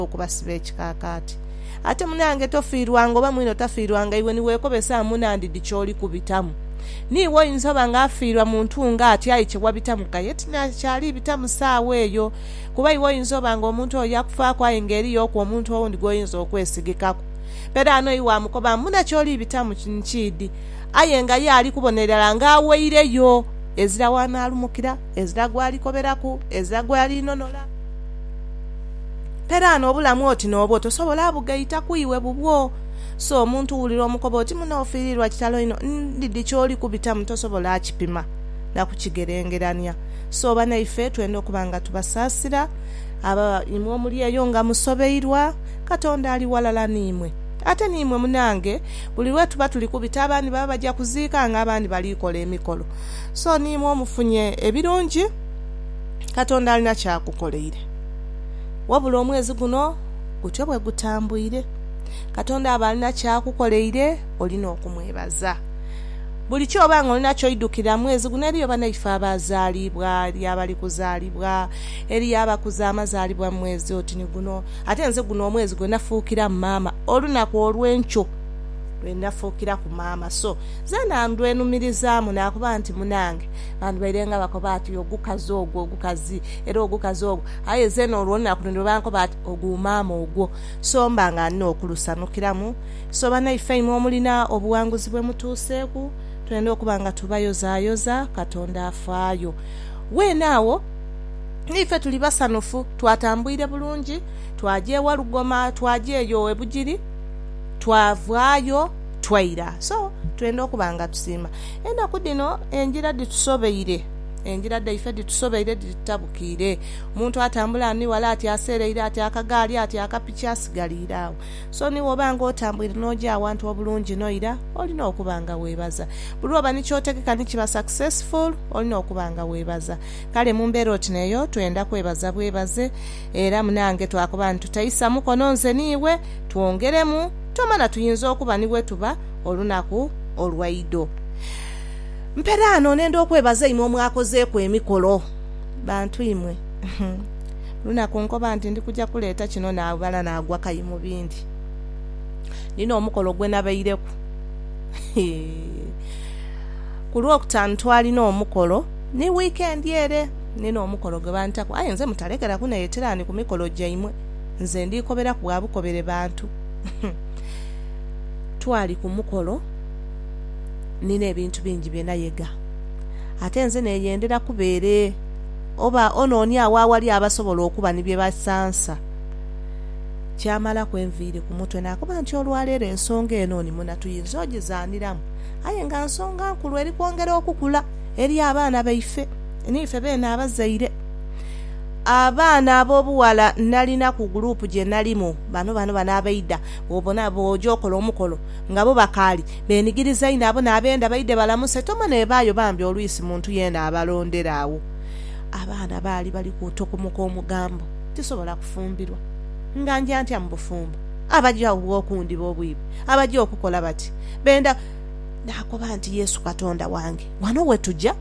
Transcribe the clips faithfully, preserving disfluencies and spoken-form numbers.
okubasiba ekikakaati ate munange tofiirwanga oba mwino tafiirwanga iwe niweekobesa munandi dikyoli kubitamu niwe oyinza oba ng'afiirwa mu ntunga ati ayi kyewabitamu kaye tinakyali bitamu saawa eyo kuba iwe oyinza oba nga omuntu oyo yakufaako aye ng'eriyo okwo omuntu owundi gw'oyinza okwesigikako pera ano iwe amukoba muna kyoli bitamu kinkiidi aye nga ye ali kubonerera ng'aweireyo ezira wanaalumukira ezira gw'alikoberaku ezira gw'alinonola pera ano obulamu oti n'obwo tosobola abugayita kuiwe bubwo so omuntu wulira omukoba oti munaofiirirwa kitalo ino ndidi kyoli kubitamu tosobola akipima nakukigerengeranya so banaife twenda okuba nga tubasaasira aba imwe omuli eyo nga musobeirwa Katonda ali walala nimwe ate nimwe munange buli lwe tuba tuli kubita abandi baba bajja kuziika nga abandi balikola emikolo so nimwe omufunye ebirungi Katonda alina kyakukoleire wabula omwezi guno gutyo bwe gutambwire Katonda aba alina kyakukoleire olina okumwebaza buli kyoba nga olina kyoyidukira mwezi guno eriyo banaife abazaalibwa eri abali kuzaalibwa eri abakuza amazaalibwa mwezi otini guno ate nze guno omwezi gwe nafuukira maama olunaku olw'enkyo lwe nafuukira ku maama so zena ndwenumirizaamu nakuba nti munange bantu bairenga bakoba ati ogukazi ogwo ogukazi era ogukazi ogwo aye zena olw'olunaku ndo bankoba ati ogumaama ogwo so mba nga nina okulusanukiramu so banaife imwe omulina obuwanguzi bwe mutuuseeku twenda okuba nga tubayozaayoza Katonda afaayo weenaawo nife tuli basanufu twatambwire bulungi twajeewa Lugoma twajeeyo ebugiri twavaayo twaira so twenda okuba nga tusiima ennaku dino enjira ditusobeire enjira daife ditusobeire ditabukiire omuntu atambula ni wala ati aseereire ati akagaali ati akapiki asigaliire awo so niwe oba nga otambwire n'ojja awantu obulungi noira olina okuba nga weebaza buli oba nikyotegeka nikiba successful olina okuba nga weebaza kale mu mbeera oti neyo twenda kwebaza bwebaze era munange twakuba nti tutayisa mukono nze niiwe twongeremu tomala tuyinza okuba niwe tuba olunaku olwaido mpera ano nenda okwebaza imwe omwakozeeku emikolo bantu imwe lunaku nkoba nti ndi kujja kuleeta kino naabala naagwa kayi mu bindi nina omukolo gwe nabaireku ku lwokutaano twalina omukolo ni weekend ere nina omukolo gwe bantako aye nze mutalekera kuneeterani ku mikolo gyaimwe nze ndikobera ku bwabukobere bantu twali ku mukolo nina ebintu bingi byena yega ate nze neyendera kubeere oba onooni awaawali abasobola okuba nibye basansa kyamala kwenviire ku mutwe nakuba nti olwaleero ensonga eno ni muna tuyinza ogizaaniramu aye nga nsonga nkulu eri kwongera okukula eri abaana baife niife beena abazaire abaana ab'obuwala nalina ku gurupu gye nalimu bano bano banaabaida obona bw'ojja okola omukolo nga bo bakaali beenigiriza ino abo n'abenda baide balamuse toma nebaayo bambi olwisi muntu yeena abalonderaawo abaana baali bali ku tokumuka omugambo tisobola kufumbirwa nga nja ntya mu bufumbo abajja obwokundiba obwibu abajja okukola bati benda nakoba nti Yesu Katonda wange wano we tujja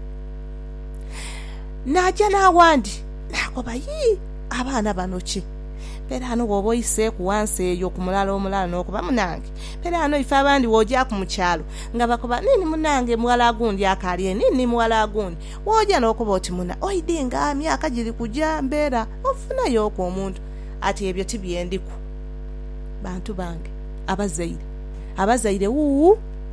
najja n'awandi nakoba yi abaana bano ki pera ano bw'oba oyiseeku wansi eyo ku mulala omulala n'okuba munange pera ano ife abandi w'ojjaku mu kyalo nga bakoba nini munange muwala gundi akali nini muwala gundi w'ojja n'okuba oti muna oidi nga myaka giri kujja mbeera ofunayo okwo omuntu ati ebyo tibyendiku bantu bange abazaire abazaire wuu